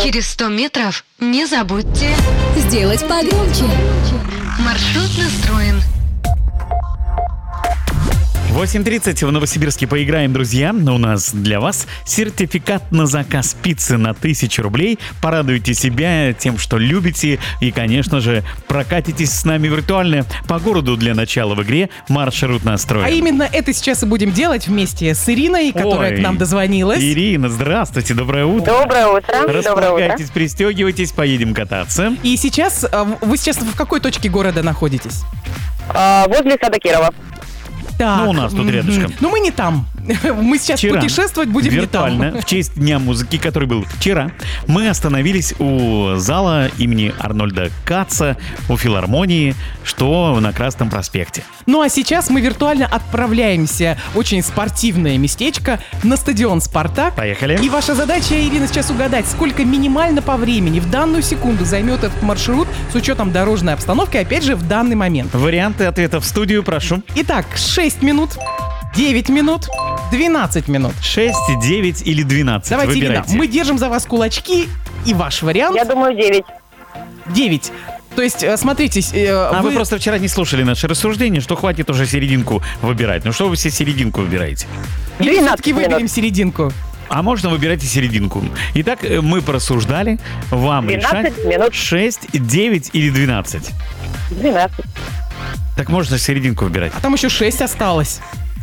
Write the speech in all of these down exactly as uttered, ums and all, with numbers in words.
Через сто метров не забудьте сделать погромче. Маршрут настроен. восемь тридцать в Новосибирске поиграем, друзья. У нас для вас сертификат на заказ пиццы на тысячу рублей. Порадуйте себя тем, что любите. И, конечно же, прокатитесь с нами виртуально по городу для начала в игре «Маршрут настроен». А именно это сейчас и будем делать вместе с Ириной, которая Ой, к нам дозвонилась. Ирина, здравствуйте, доброе утро. Доброе утро. Доброе утро. Располагайтесь, пристегивайтесь, поедем кататься. И сейчас, э, вы сейчас в какой точке города находитесь? А, возле сада Кирова. Так, Ну, у нас тут мгм. рядышком. Ну, мы не там. Мы сейчас Вчера путешествовать будем виртуально, не там. в честь Дня музыки, который был вчера, мы остановились у зала имени Арнольда Каца, у филармонии, что на Красном проспекте. Ну, а сейчас мы виртуально отправляемся в очень спортивное местечко на стадион «Спартак». Поехали. И ваша задача, Ирина, сейчас угадать, сколько минимально по времени в данную секунду займет этот маршрут с учетом дорожной обстановки, опять же, в данный момент. Варианты ответов в студию, прошу. Итак, шесть минут, девять минут, двенадцать минут. шесть, девять или двенадцать. Давайте, Ирина, Выбирайте. мы держим за вас кулачки, и ваш вариант Я думаю, девять. девять. То есть, э, смотрите, э, А вы... вы... просто вчера не слушали наши рассуждения, что хватит уже серединку выбирать. Ну что вы все серединку выбираете? Или двенадцать все-таки выберем минут. серединку? А можно выбирать и серединку. Итак, э, мы порассуждали. Вам двенадцать решать. минут. шесть, девять или двенадцать. двенадцать. Так можно серединку выбирать. А там еще шесть осталось.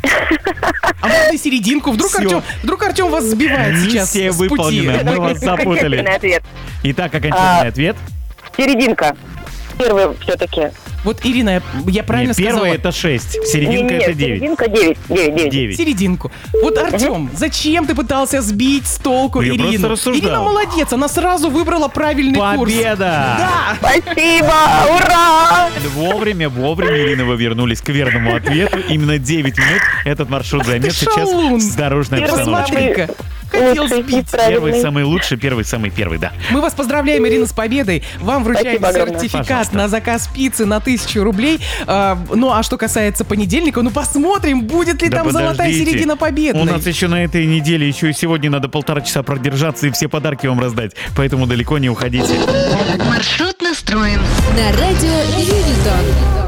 А можно и серединку. Вдруг Всё. Артем, вдруг Артем вас сбивает сейчас Миссия с пути. выполнена. Мы вас запутали. Окончательный ответ. Итак, окончательный А, ответ. Серединка. Первый все-таки. Вот, Ирина, я правильно Нет, сказала? первое это шесть, серединка Нет, это девять. серединка девять. девять, девять. девять. Серединку. Вот, Артем, зачем ты пытался сбить с толку Я Ирину? просто рассуждал. Ирина молодец, она сразу выбрала правильный курс. Победа! Да! Спасибо! Ура! Вовремя, вовремя, Ирина, вы вернулись к верному ответу. Именно девять минут этот маршрут займет ты сейчас шалун. с дорожной Первый обстановкой. Посмотри-ка, хотел Лучший сбить. и правильный. Первый самый лучший, первый самый первый, да. Мы вас поздравляем, Ирина, с победой. Вам вручаем Спасибо огромное. сертификат Пожалуйста. на заказ пиццы на тысячу рублей. А, ну, а что касается понедельника, ну, посмотрим, будет ли Да там золотая подождите. середина победной. У нас еще на этой неделе, еще и сегодня надо полтора часа продержаться и все подарки вам раздать. Поэтому далеко не уходите. Маршрут настроен. На радио Юнитон.